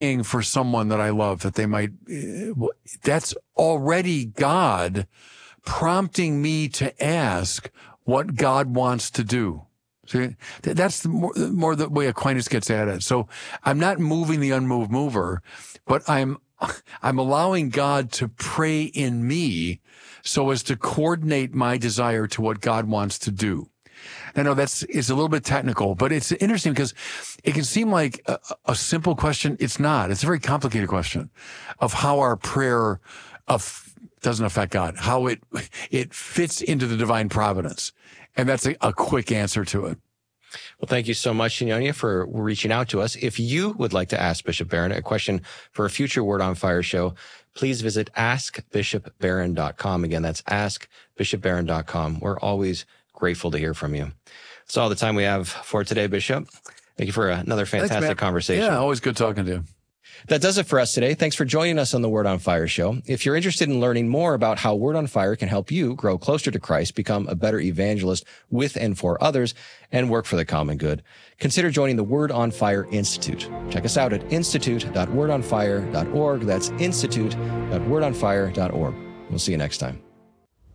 for someone that I love that they might, that's already God prompting me to ask what God wants to do. See, that's more the way Aquinas gets at it. So I'm not moving the unmoved mover, but I'm allowing God to pray in me so as to coordinate my desire to what God wants to do. I know it's a little bit technical, but it's interesting because it can seem like a simple question. It's not. It's a very complicated question of how our prayer doesn't affect God, how it fits into the divine providence. And that's a quick answer to it. Well, thank you so much, Signonia, for reaching out to us. If you would like to ask Bishop Barron a question for a future Word on Fire show, please visit askbishopbarron.com. Again, that's askbishopbarron.com. We're always grateful to hear from you. That's all the time we have for today, Bishop. Thank you for another fantastic conversation. Yeah, always good talking to you. That does it for us today. Thanks for joining us on the Word on Fire show. If you're interested in learning more about how Word on Fire can help you grow closer to Christ, become a better evangelist with and for others, and work for the common good, consider joining the Word on Fire Institute. Check us out at institute.wordonfire.org. That's institute.wordonfire.org. We'll see you next time.